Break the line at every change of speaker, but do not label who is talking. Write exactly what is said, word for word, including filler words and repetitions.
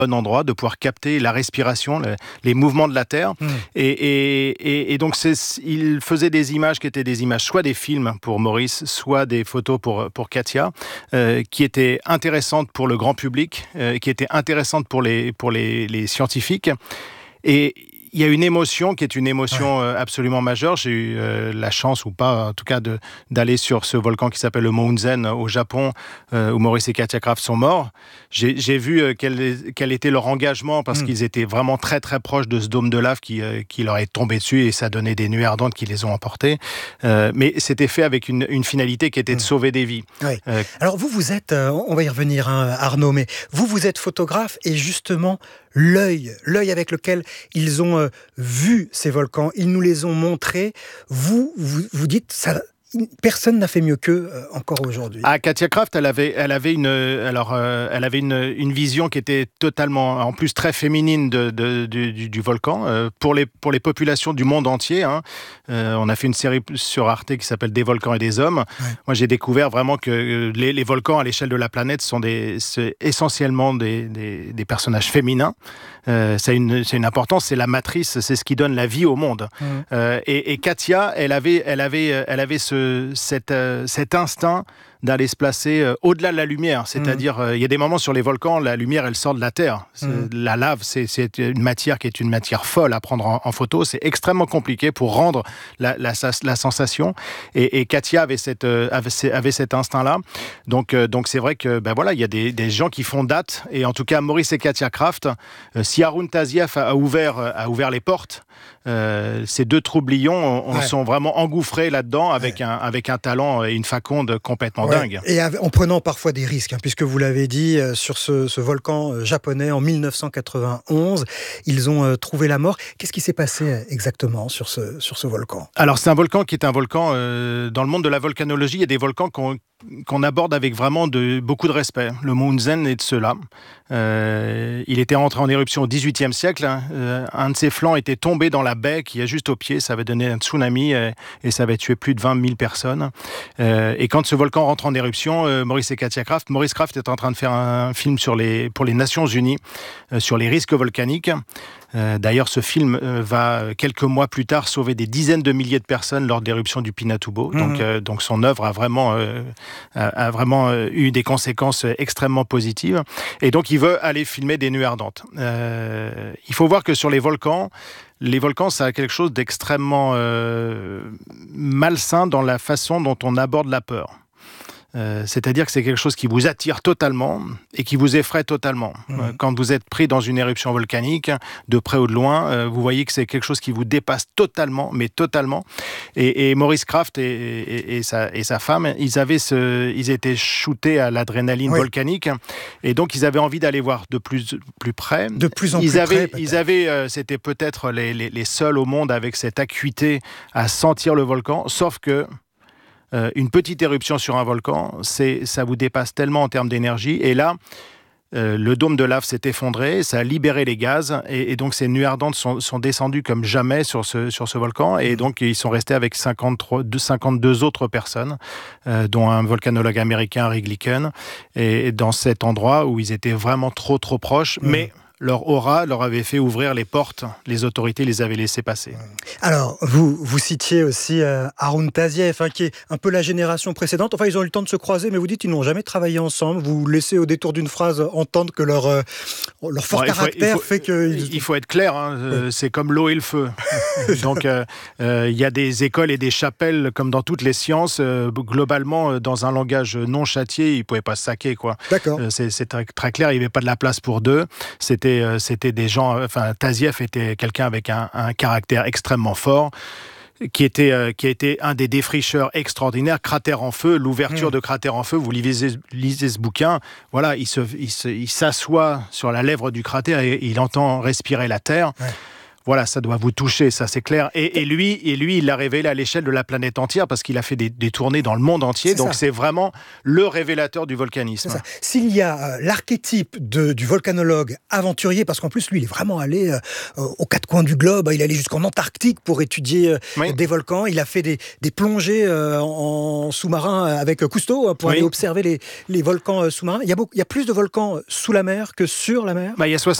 bon endroit, de pouvoir capter la respiration, le, les mouvements de la Terre. Mmh. Et, et, et, et donc, c'est, il faisait des images qui étaient des images, soit des films pour Maurice, soit des photos pour, pour Katia, euh, qui étaient intéressantes pour le grand public, euh, qui étaient intéressantes pour les, pour les, les scientifiques. Et il y a une émotion qui est une émotion ouais. absolument majeure. J'ai eu euh, la chance, ou pas, en tout cas, de, d'aller sur ce volcan qui s'appelle le Mont Unzen au Japon, euh, où Maurice et Katia Kraft sont morts. J'ai, j'ai vu euh, quel, quel était leur engagement, parce mmh. qu'ils étaient vraiment très, très proches de ce dôme de lave qui, euh, qui leur est tombé dessus, et ça donnait des nuées ardentes qui les ont emportés. Euh, mais c'était fait avec une, une finalité qui était de mmh. sauver des vies.
Oui. Euh, Alors vous, vous êtes, euh, on va y revenir, hein, Arnaud, mais vous, vous êtes photographe, et justement, l'œil, l'œil avec lequel ils ont euh, vu ces volcans, ils nous les ont montrés. Vous, vous, vous dites, ça, personne n'a fait mieux qu'eux euh, encore aujourd'hui.
Ah, Katia Kraft, elle avait, elle avait une, alors, euh, elle avait une, une vision qui était totalement, en plus très féminine de, de, de, du, du volcan euh, pour les, pour les populations du monde entier. Hein. Euh, on a fait une série sur Arte qui s'appelle Des volcans et des hommes. Ouais. Moi, j'ai découvert vraiment que les, les volcans à l'échelle de la planète sont des, c'est essentiellement des, des, des personnages féminins. Euh, c'est une, c'est une importance, c'est la matrice, c'est ce qui donne la vie au monde. Mmh. Euh, et, et Katia, elle avait, elle avait, elle avait ce, cet, euh, cet instinct d'aller se placer euh, au-delà de la lumière. C'est-à-dire, il mmh. euh, y a des moments sur les volcans, la lumière, elle sort de la Terre. Mmh. La lave, c'est, c'est une matière qui est une matière folle à prendre en, en photo. C'est extrêmement compliqué pour rendre la, la, la sensation. Et, et Katia avait, cette, euh, avait, avait cet instinct-là. Donc, euh, donc c'est vrai que ben voilà, il y a des, des gens qui font date. Et en tout cas, Maurice et Katia Kraft, euh, si Haroun Tazieff a ouvert, a ouvert les portes, euh, ces deux troublions on, ouais. sont vraiment engouffrés là-dedans avec, ouais. un, avec un talent et une faconde complètement ouais. dingue.
Et en prenant parfois des risques, hein, puisque vous l'avez dit, euh, sur ce, ce volcan euh, japonais en dix-neuf cent quatre-vingt-onze, ils ont euh, trouvé la mort. Qu'est-ce qui s'est passé euh, exactement sur ce, sur ce volcan ?
Alors c'est un volcan qui est un volcan, euh, dans le monde de la volcanologie, il y a des volcans qu'on, qu'on aborde avec vraiment de, beaucoup de respect. Le Mont Unzen est de ceux-là. Euh, il était rentré en éruption au dix-huitième siècle. Hein. Euh, un de ses flancs était tombé dans la baie qui est juste au pied. Ça avait donné un tsunami et, et ça avait tué plus de vingt mille personnes. Euh, et quand ce volcan rentre en éruption, euh, Maurice et Katia Kraft, Maurice Kraft est en train de faire un film sur les, pour les Nations Unies euh, sur les risques volcaniques. Euh, d'ailleurs, ce film euh, va, quelques mois plus tard, sauver des dizaines de milliers de personnes lors de l'éruption du Pinatubo. Mmh. Donc, euh, donc son œuvre a vraiment, euh, a, a vraiment euh, eu des conséquences extrêmement positives. Et donc, il veut aller filmer des nuées ardentes. Euh, il faut voir que sur les volcans, les volcans, ça a quelque chose d'extrêmement euh, malsain dans la façon dont on aborde la peur. Euh, c'est-à-dire que c'est quelque chose qui vous attire totalement et qui vous effraie totalement. Mmh. Euh, quand vous êtes pris dans une éruption volcanique, de près ou de loin, euh, vous voyez que c'est quelque chose qui vous dépasse totalement, mais totalement. Et, et Maurice Kraft et, et, et, sa, et sa femme, ils, avaient ce, ils étaient shootés à l'adrénaline oui. volcanique, et donc ils avaient envie d'aller voir de plus, plus près.
De plus en
ils
plus
avaient,
près,
ils avaient, euh, c'était peut-être les, les, les seuls au monde avec cette acuité à sentir le volcan, sauf que Euh, une petite éruption sur un volcan, c'est, ça vous dépasse tellement en termes d'énergie. Et là, euh, le dôme de lave s'est effondré, ça a libéré les gaz, et, et donc ces nuées ardentes sont, sont descendues comme jamais sur ce, sur ce volcan. Et donc, ils sont restés avec cinquante-trois, cinquante-deux autres personnes, euh, dont un volcanologue américain, Rick Glicken, et, et dans cet endroit où ils étaient vraiment trop, trop proches. Mmh. Mais leur aura leur avait fait ouvrir les portes. Les autorités les avaient laissés passer.
Alors, vous, vous citiez aussi euh, Haroun Tazieff, hein, qui est un peu la génération précédente. Enfin, ils ont eu le temps de se croiser, mais vous dites qu'ils n'ont jamais travaillé ensemble. Vous laissez au détour d'une phrase entendre que leur, euh, leur fort bon, caractère faut, fait que...
Il faut être clair, hein, oui. euh, c'est comme l'eau et le feu. Donc, il euh, euh, y a des écoles et des chapelles, comme dans toutes les sciences. Euh, globalement, dans un langage non châtié, ils ne pouvaient pas se saquer, quoi.
D'accord.
Euh, c'est, c'est très, très clair, il n'y avait pas de la place pour deux. C'était C'était des gens, enfin Tazieff était quelqu'un avec un, un caractère extrêmement fort, qui était, euh, qui a été un des défricheurs extraordinaires. Cratère en feu, l'ouverture mmh. de Cratère en feu, vous lisez, lisez ce bouquin, voilà, il, se, il, se, il s'assoit sur la lèvre du cratère et il entend respirer la terre. Ouais. Voilà, ça doit vous toucher, ça c'est clair. Et, et lui, et lui, il l'a révélé à l'échelle de la planète entière parce qu'il a fait des, des tournées dans le monde entier.
C'est
donc
ça.
c'est vraiment le révélateur du volcanisme.
C'est ça. S'il y a euh, l'archétype de, du volcanologue aventurier, parce qu'en plus lui, il est vraiment allé euh, aux quatre coins du globe. Il est allé jusqu'en Antarctique pour étudier euh,
Oui.
des volcans. Il a fait des, des plongées euh, en, en sous-marin avec Cousteau pour
Oui.
aller observer les, les volcans euh, sous-marins. Il y, a beaucoup, il y a plus de volcans sous la mer que sur la mer.
Bah, il y a